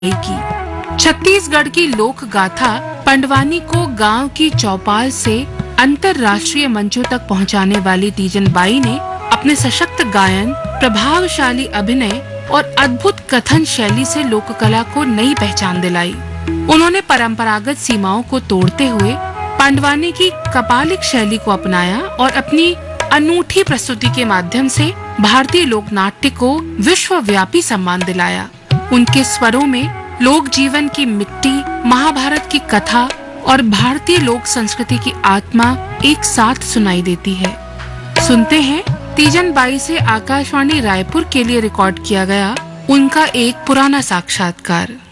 की। छत्तीसगढ़ की लोक गाथा पंडवानी को गांव की चौपाल से अंतरराष्ट्रीय मंचों तक पहुंचाने वाली तीजन बाई ने अपने सशक्त गायन, प्रभावशाली अभिनय और अद्भुत कथन शैली से लोक कला को नई पहचान दिलाई। उन्होंने परंपरागत सीमाओं को तोड़ते हुए पांडवानी की कपालिक शैली को अपनाया और अपनी अनूठी प्रस्तुति के माध्यम से भारतीय लोकनाट्य को विश्वव्यापी सम्मान दिलाया। उनके स्वरों में लोक जीवन की मिट्टी, महाभारत की कथा और भारतीय लोक संस्कृति की आत्मा एक साथ सुनाई देती है। सुनते हैं तीजन बाई से आकाशवाणी रायपुर के लिए रिकॉर्ड किया गया उनका एक पुराना साक्षात्कार।